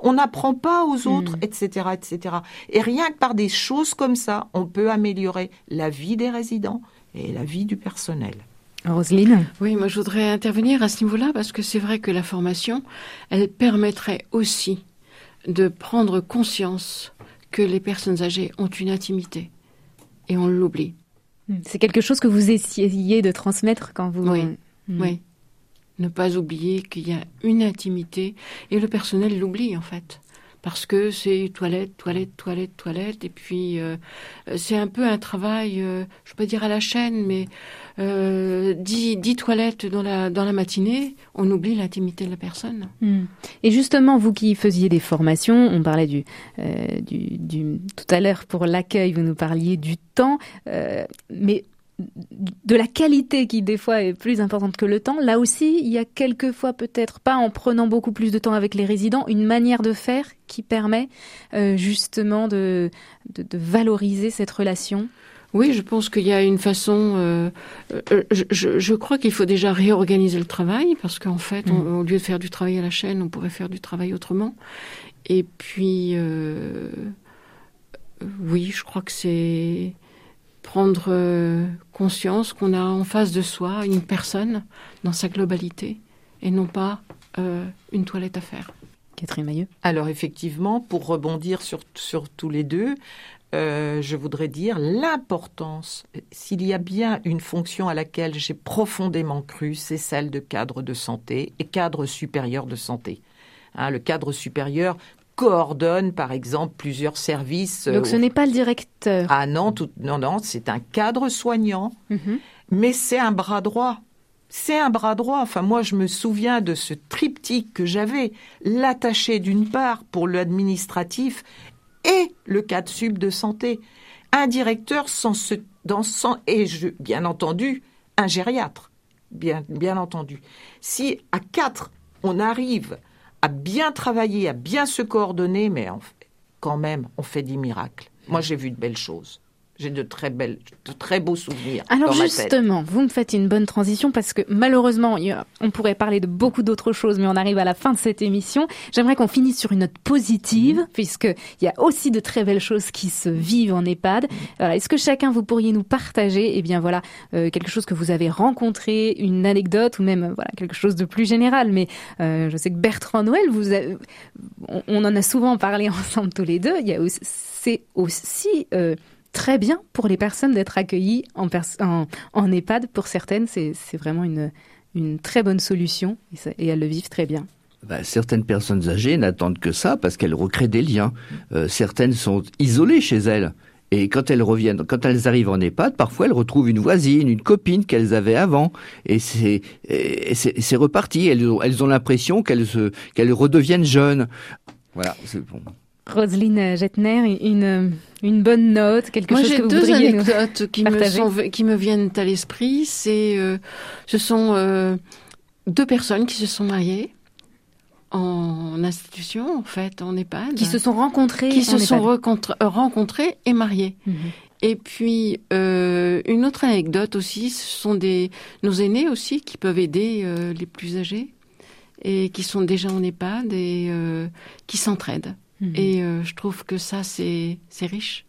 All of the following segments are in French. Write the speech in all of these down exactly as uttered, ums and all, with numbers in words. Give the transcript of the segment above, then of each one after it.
on n'apprend pas aux autres, Mmh. et cetera, et cetera. Et rien que par des choses comme ça, on peut améliorer la vie des résidents et la vie du personnel. Roselyne? Oui, moi je voudrais intervenir à ce niveau-là parce que c'est vrai que la formation, elle permettrait aussi de prendre conscience que les personnes âgées ont une intimité et on l'oublie. C'est quelque chose que vous essayez de transmettre quand vous... Oui, Mmh. oui. Ne pas oublier qu'il y a une intimité et le personnel l'oublie en fait. Parce que c'est toilette, toilette, toilette, toilette. Et puis, euh, c'est un peu un travail, euh, je ne veux pas dire à la chaîne, mais euh, dix, dix toilettes dans la, dans la matinée, on oublie l'intimité de la personne. Mmh. Et justement, vous qui faisiez des formations, on parlait du, euh, du, du tout à l'heure pour l'accueil, vous nous parliez du temps, euh, mais de la qualité qui des fois est plus importante que le temps. Là aussi, il y a quelquefois peut-être pas en prenant beaucoup plus de temps avec les résidents, une manière de faire qui permet euh, justement de, de, de valoriser cette relation. Oui, je pense qu'il y a une façon... Euh, je, je, je crois qu'il faut déjà réorganiser le travail parce qu'en fait, mmh. on, au lieu de faire du travail à la chaîne, on pourrait faire du travail autrement. Et puis, euh, oui, je crois que c'est prendre euh, conscience qu'on a en face de soi une personne dans sa globalité et non pas euh, une toilette à faire. Catherine Mailleux. Alors effectivement, pour rebondir sur, sur tous les deux, euh, je voudrais dire l'importance, s'il y a bien une fonction à laquelle j'ai profondément cru, c'est celle de cadre de santé et cadre supérieur de santé. Hein, le cadre supérieur coordonne, par exemple, plusieurs services. Donc ce euh, n'est pas le directeur. Ah non, tout, non, non, c'est un cadre soignant, mm-hmm. mais c'est un bras droit. C'est un bras droit. Enfin, moi, je me souviens de ce triptyque que j'avais, l'attaché d'une part pour l'administratif et le cadre sub de santé. Un directeur sans ce, dans sans, et je, bien entendu, un gériatre, bien, bien entendu. Si à quatre, on arrive à bien travailler, à bien se coordonner, mais on, quand même, on fait des miracles. Moi, j'ai vu de belles choses. J'ai de très belles, de très beaux souvenirs. Alors dans justement, ma tête. Vous me faites une bonne transition parce que malheureusement, on pourrait parler de beaucoup d'autres choses, mais on arrive à la fin de cette émission. J'aimerais qu'on finisse sur une note positive, mmh. puisqu'il y a aussi de très belles choses qui se vivent en EHPAD. Mmh. Voilà, est-ce que chacun vous pourriez nous partager, eh bien voilà, euh, quelque chose que vous avez rencontré, une anecdote ou même euh, voilà quelque chose de plus général. Mais euh, je sais que Bertrand Noël, vous, avez, on, on en a souvent parlé ensemble tous les deux. Il y a aussi, c'est aussi euh, très bien pour les personnes d'être accueillies en, pers- en, en EHPAD. Pour certaines, c'est, c'est vraiment une, une très bonne solution et, ça, et elles le vivent très bien. Ben, certaines personnes âgées n'attendent que ça parce qu'elles recréent des liens. Euh, certaines sont isolées chez elles. Et quand elles reviennent, quand elles arrivent en EHPAD, parfois elles retrouvent une voisine, une copine qu'elles avaient avant. Et c'est, et c'est, c'est reparti. Elles ont, elles ont l'impression qu'elles, se, qu'elles redeviennent jeunes. Voilà, c'est bon. Roselyne Jetner, une, une bonne note, quelque Moi, chose que vous voudriez voudriez nous partager. Moi, j'ai deux anecdotes qui me, sont, qui me viennent à l'esprit. C'est, euh, ce sont euh, deux personnes qui se sont mariées en institution, en fait, en EHPAD. Qui se sont rencontrées Qui se en sont EHPAD. rencontrées, rencontrées et mariées. Mmh. Et puis, euh, une autre anecdote aussi, ce sont des, nos aînés aussi qui peuvent aider euh, les plus âgés et qui sont déjà en EHPAD et euh, qui s'entraident. Mmh. Et euh, je trouve que ça, c'est, c'est riche.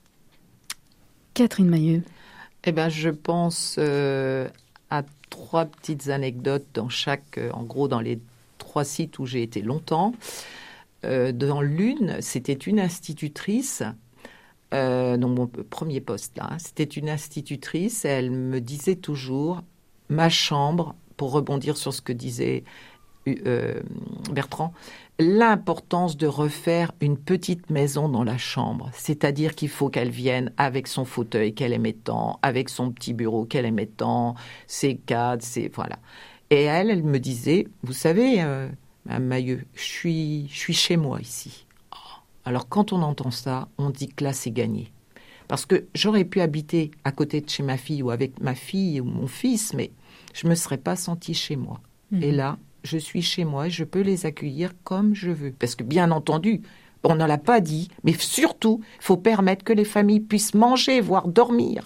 Catherine Mailleux. Eh ben, je pense euh, à trois petites anecdotes dans chaque, euh, en gros, dans les trois sites où j'ai été longtemps. Euh, dans l'une, c'était une institutrice, euh, donc mon premier poste là, hein, c'était une institutrice, et elle me disait toujours, ma chambre, pour rebondir sur ce que disait euh, Bertrand, l'importance de refaire une petite maison dans la chambre. C'est-à-dire qu'il faut qu'elle vienne avec son fauteuil qu'elle aimait tant, avec son petit bureau qu'elle aimait tant, ses cadres, ses... voilà. Et elle, elle me disait, vous savez, euh, Mme Mailleux, je suis, je suis chez moi ici. Oh. Alors quand on entend ça, on dit que là, c'est gagné. Parce que j'aurais pu habiter à côté de chez ma fille ou avec ma fille ou mon fils, mais je ne me serais pas sentie chez moi. Mmh. Et là, je suis chez moi et je peux les accueillir comme je veux. Parce que bien entendu, on ne l'a pas dit, mais surtout, il faut permettre que les familles puissent manger, voire dormir.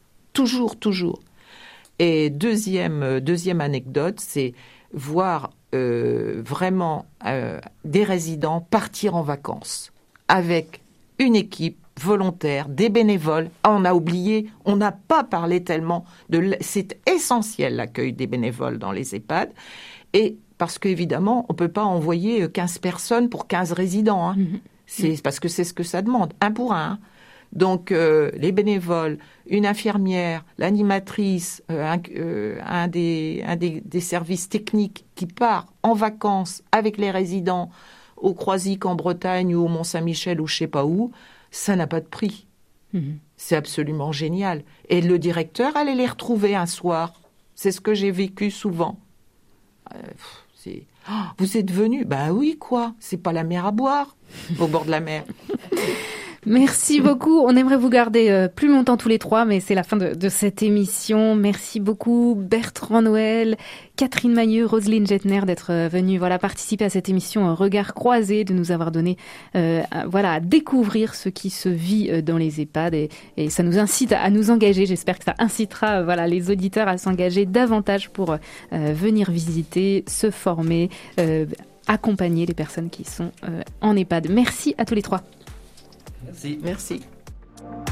Toujours, toujours. Et deuxième, deuxième anecdote, c'est voir euh, vraiment euh, des résidents partir en vacances avec une équipe volontaire, des bénévoles. Ah, on a oublié, on n'a pas parlé tellement de... l- C'est essentiel l'accueil des bénévoles dans les EHPAD. Et parce qu'évidemment, on ne peut pas envoyer quinze personnes pour quinze résidents. Hein. Mhm. C'est parce que c'est ce que ça demande, un pour un. Hein. Donc, euh, les bénévoles, une infirmière, l'animatrice, euh, un, euh, un, des, un des, des services techniques qui part en vacances avec les résidents au Croisic en Bretagne ou au Mont-Saint-Michel ou je sais pas où, ça n'a pas de prix. Mhm. C'est absolument génial. Et le directeur allait les retrouver un soir. C'est ce que j'ai vécu souvent. Euh, pff, c'est... Oh, vous êtes venu? Bah oui, quoi. C'est pas la mer à boire au bord de la mer. Merci beaucoup. On aimerait vous garder euh, plus longtemps tous les trois, mais c'est la fin de, de cette émission. Merci beaucoup Bertrand Noël, Catherine Mailleux, Roselyne Jettner d'être euh, venus voilà, participer à cette émission euh, Regard croisé, de nous avoir donné euh, à, voilà, à découvrir ce qui se vit euh, dans les EHPAD et, et ça nous incite à, à nous engager. J'espère que ça incitera euh, voilà, les auditeurs à s'engager davantage pour euh, venir visiter, se former, euh, accompagner les personnes qui sont euh, en EHPAD. Merci à tous les trois. Merci. Merci.